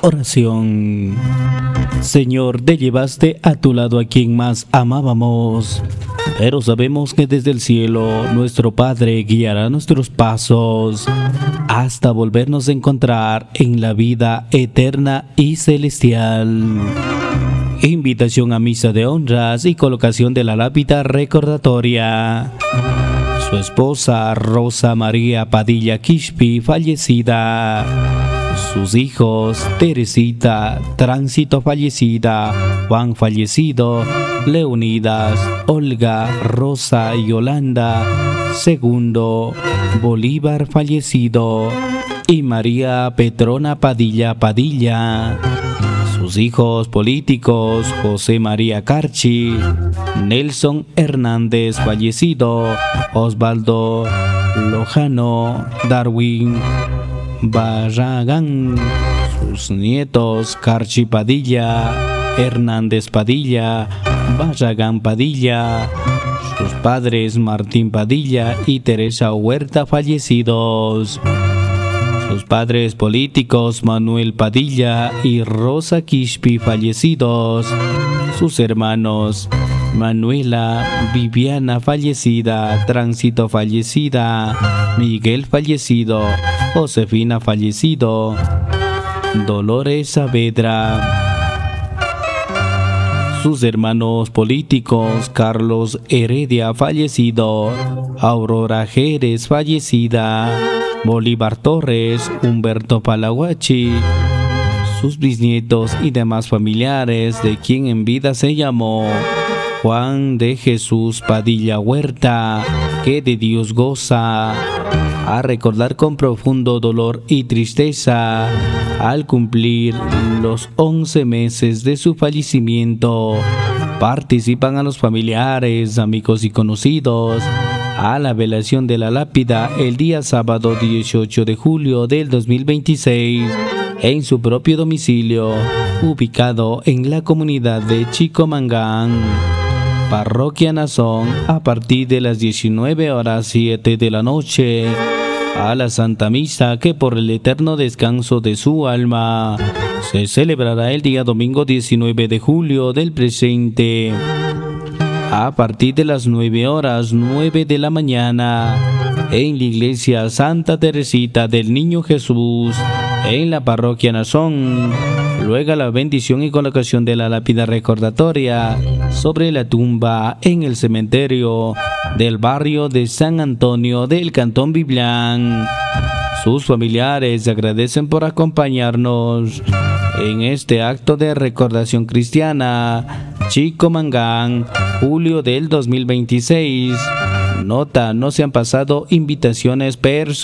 Oración. Señor, te llevaste a tu lado a quien más amábamos, pero sabemos que desde el cielo nuestro Padre guiará nuestros pasos hasta volvernos a encontrar en la vida eterna y celestial. Invitación a misa de honras y colocación de la lápida recordatoria. Su esposa Rosa María Padilla Quispe, fallecida. Sus hijos Teresita, Tránsito, fallecida. Juan, fallecido. Leonidas, Olga, Rosa y Yolanda. Segundo, Bolívar, fallecido. Y María Petrona Padilla Padilla. Sus hijos políticos José María Carchi, Nelson Hernández, fallecido. Osvaldo Lojano, Darwin Barragán. Sus nietos Carchi Padilla, Hernández Padilla, Barragán Padilla. Sus padres Martín Padilla y Teresa Huerta, fallecidos. Sus padres políticos Manuel Padilla y Rosa Quispe, fallecidos. Sus hermanos Manuela, Viviana, fallecida. Tránsito, fallecida. Miguel, fallecido. Josefina, fallecido. Dolores Saavedra. Sus hermanos políticos Carlos Heredia, fallecido. Aurora Jerez, fallecida. Bolívar Torres, Humberto Palaguachi. Sus bisnietos y demás familiares de quien en vida se llamó Juan de Jesús Padilla Huerta, que de Dios goza. A recordar con profundo dolor y tristeza al cumplir los 11 meses de su fallecimiento. Participan a los familiares, amigos y conocidos a la velación de la lápida el día sábado 18 de julio del 2026 en su propio domicilio, ubicado en la comunidad de Chicomangán, Parroquia Nazón, a partir de las 19:07 de la noche, a la Santa Misa que por el eterno descanso de su alma se celebrará el día domingo 19 de julio del presente, a partir de las 9:09 de la mañana, en la iglesia Santa Teresita del Niño Jesús, en la parroquia Nazón. Luego la bendición y colocación de la lápida recordatoria sobre la tumba en el cementerio del barrio de San Antonio del Cantón Biblián. Sus familiares agradecen por acompañarnos en este acto de recordación cristiana. Chicomangán, julio del 2026. Nota: no se han pasado invitaciones personales.